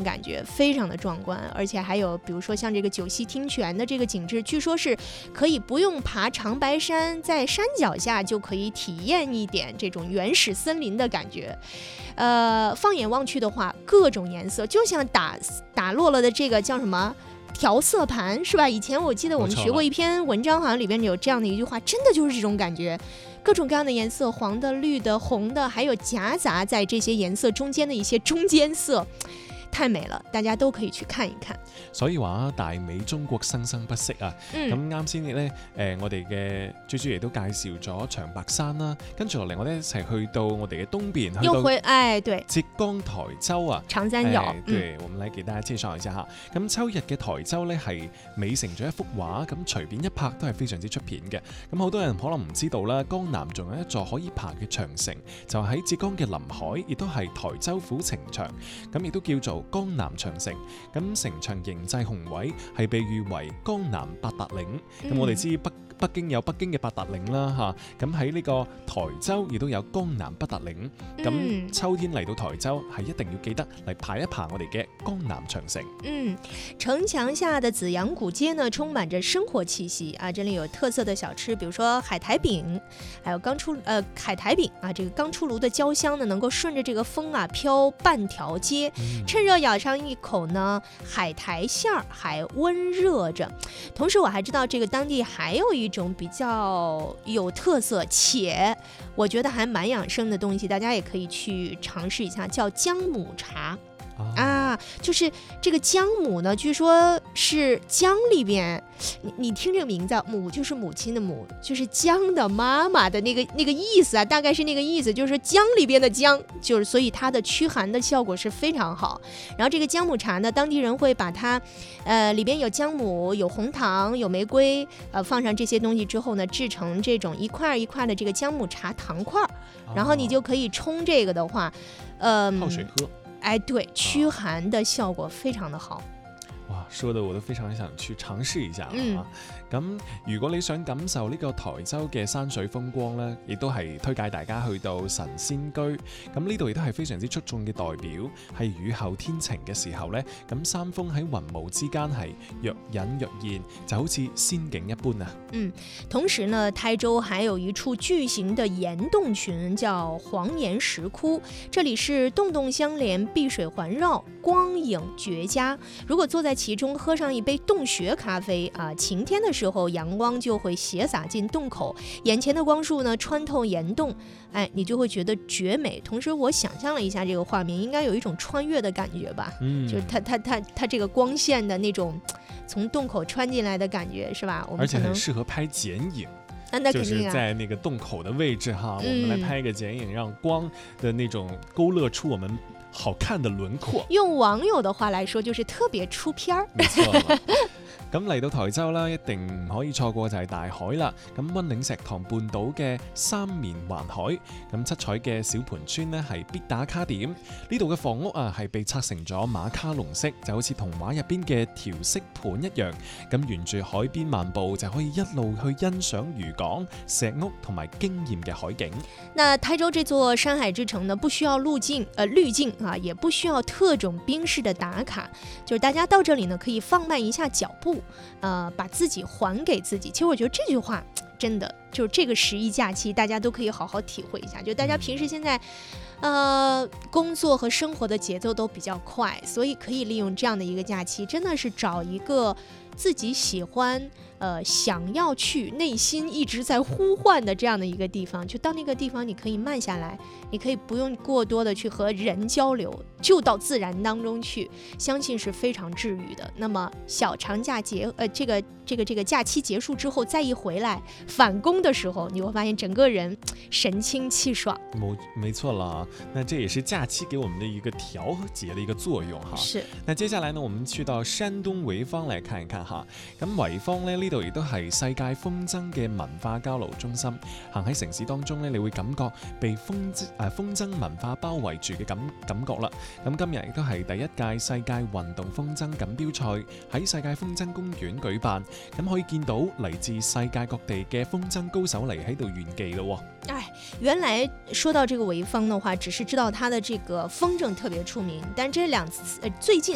感觉非常的壮观，而且还有比如说像这个九溪听泉的这个景致，据说是可以不用爬长白山，在山脚下就可以体验一点这种原始森林的感觉。放眼望去的话，各种颜色就像打落了的这个叫什么调色盘是吧？以前我记得我们学过一篇文章，好像里边有这样的一句话，真的就是这种感觉。各种各样的颜色，黄的、綠的、紅的，還有夾雜在這些顏色中間的一些中間色，太美了，大家都可以去看一看。 所以話大美中國生生不息啊！咁啱先咧，我哋嘅豬豬亦都介紹咗長白山啦，跟住落嚟我哋一齊去到我哋嘅東邊，去到對浙江台州啊， 長三角。 對，我們來給大家介紹一下嚇。咁秋日嘅台州咧係美成咗一幅畫，咁隨便一拍都係非常之出片嘅。咁好多人可能唔知道啦，江南仲有一座可以爬嘅長城，就喺浙江嘅臨海，亦都係台州府城牆，咁亦都叫做江南長城。咁城牆形制宏偉，係被譽為江南八達嶺。咁我哋知北京有北京嘅八達嶺啦嚇，咁喺呢個台州亦都有江南八達嶺。咁秋天嚟到台州係一定要記得嚟爬一爬我哋嘅江南長城。 城牆下的紫陽古街呢，充滿着生活氣息啊！這裡有特色的小吃，比如說海苔餅，還有海苔餅啊，這個剛出爐的焦香呢，能夠順着這個風啊飄半條街，趁熱咬上一口呢，海苔餡兒還溫熱着。同時我還知道這個當地還有一種比較有特色且我覺得還蠻養生的東西，大家也可以去嘗試一下，叫薑母茶。就是這個薑母呢，據說是薑裡邊，你聽這個名字，母就是母親的母，就是薑的媽媽的那個意思啊，大概是那個意思，就是薑裡邊的薑，就是所以它的驅寒的效果是非常好。然後這個薑母茶呢，當地人會把它，裡邊有薑母、有紅糖、有玫瑰，放上這些東西之後呢，製成這種一塊一塊的這個薑母茶糖塊，然後你就可以沖這個的話， 泡水喝。 對，驅寒的效果非常的好。 哇，說的我都非常想去嘗試一下咁如果你想感受呢個台州嘅山水風光呢，亦都係推介大家去到神仙居。咁呢度亦都係非常之出眾嘅代表，係雨後天晴嘅時候呢，咁山峰喺雲霧之間係若隱若現，就好似仙境一般啊。 同時呢，台州還有一處巨型的岩洞群，叫黃岩石窟，這裡是洞洞相連，碧水環繞，光影絕佳。如果坐在其中喝上一杯洞穴咖啡啊，晴天的時候陽光就會斜灑進洞口，眼前的光束呢穿透岩洞，你就會覺得絕美。同時我想象了一下這個畫面，應該有一種穿越的感覺吧，就是它這個光線的那種從洞口穿進來的感覺，是吧？ 而且很適合拍剪影。 那就是在那個洞口的位置哈，我們來拍一個剪影，讓光的那種勾勒出我們好看的輪廓。 用網友的話來說，就是特別出片兒。 沒錯。咁嚟到台州啦，一定唔可以錯過就係大海啦。咁溫嶺石塘半島嘅三面環海，咁七彩嘅小盤村呢係必打卡點。呢度嘅房屋啊係被拆成咗馬卡龍式，就好似童話入邊嘅調色盤一樣。咁沿住海邊漫步就可以一路去欣賞漁港、石屋同埋驚豔嘅海景。 那台州這座山海之城呢，不需要濾鏡啊，也不需要特種兵式的打卡，就是大家到這裡呢可以放慢一下腳步。把自己還給自己。其實我覺得這句話真的就是這個11假期大家都可以好好體會一下，就大家平時現在工作和生活的節奏都比較快，所以可以利用這樣的一個假期，真的是找一個自己喜歡想要去，內心一直在呼喚的這樣的一個地方，就到那個地方你可以慢下來，你可以不用過多的去和人交流，就到自然當中去，相信是非常治癒的。那麼小長假這個假期結束之後，再一回來返工的時候，你會發現整個人神清氣爽。 沒錯啦，那這也是假期給我們的一個調節的一個作用哈。 是。 那接下來呢，我們去到山東濰坊來看一看哈。咁濰坊呢度亦都係世界風箏嘅文化交流中心。行喺城市當中呢，你會感覺被風箏文化包圍住嘅感覺啦。咁今日亦都係第一屆世界運動風箏錦標賽喺世界風箏公園舉辦。咁可以見到嚟自世界各地嘅風箏高手嚟喺度炫技咯。 原來說到這個濰坊的話，只是知道它的這個風箏特別出名，但這兩次最近